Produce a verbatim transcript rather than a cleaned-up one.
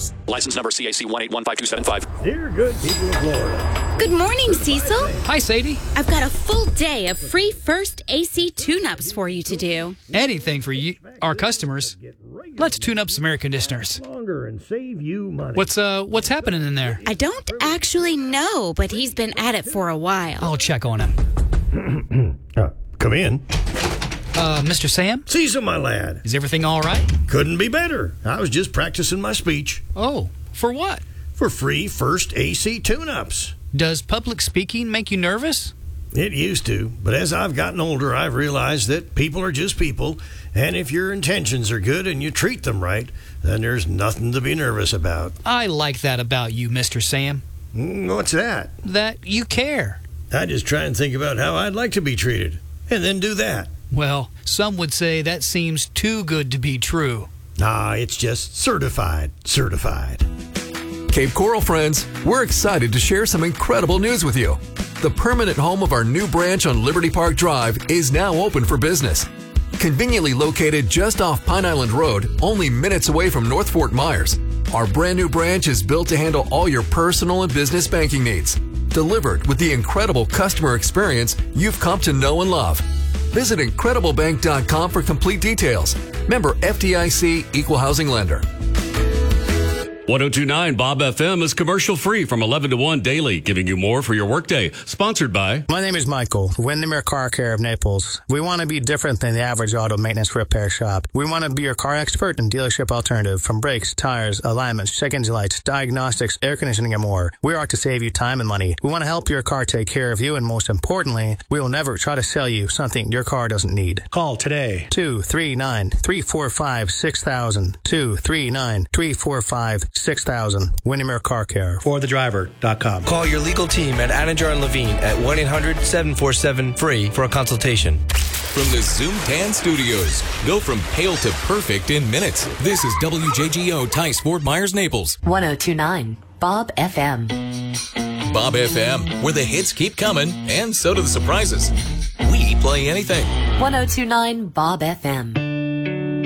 Toonups. License number C A C one eight one five two seven five. Dear good people of Florida. Good morning, Cecil. Hi, Sadie. I've got a full day of free first A C tune-ups for you to do. Anything for you, our customers. Let's tune up some air conditioners. Longer and save you money. What's uh what's happening in there? I don't actually know, but he's been at it for a while. I'll check on him. uh, come in. Uh, Mister Sam? Cecil, my lad. Is everything all right? Couldn't be better. I was just practicing my speech. Oh, for what? For free first A C tune-ups. Does public speaking make you nervous? It used to, but as I've gotten older, I've realized that people are just people, and if your intentions are good and you treat them right, then there's nothing to be nervous about. I like that about you, Mister Sam. Mm, what's that? That you care. I just try and think about how I'd like to be treated, and then do that. Well, some would say that seems too good to be true. Nah, it's just certified, certified. Cape Coral friends, we're excited to share some incredible news with you. The permanent home of our new branch on Liberty Park Drive is now open for business. Conveniently located just off Pine Island Road, only minutes away from North Fort Myers, our brand new branch is built to handle all your personal and business banking needs. Delivered with the incredible customer experience you've come to know and love. Visit incredible bank dot com for complete details. Member F D I C Equal Housing Lender. one oh two point nine Bob F M is commercial free from eleven to one daily, giving you more for your workday. Sponsored by... My name is Michael, Windermere Car Care of Naples. We want to be different than the average auto maintenance repair shop. We want to be your car expert and dealership alternative, from brakes, tires, alignments, check engine lights, diagnostics, air conditioning, and more. We are to save you time and money. We want to help your car take care of you, and most importantly, we will never try to sell you something your car doesn't need. Call today. two three nine, three four five, six thousand. two three nine, three four five, six thousand. Windermere Car Care. For the driver dot com. Call your legal team at Anidjar and Levine at one eight hundred, seven four seven, free for a consultation. From the Zoom Tan Studios, go from pale to perfect in minutes. This is W J G O Tice Fort Myers, Naples. one oh two point nine Bob F M. Bob F M, where the hits keep coming, and so do the surprises. We play anything. one oh two point nine Bob F M.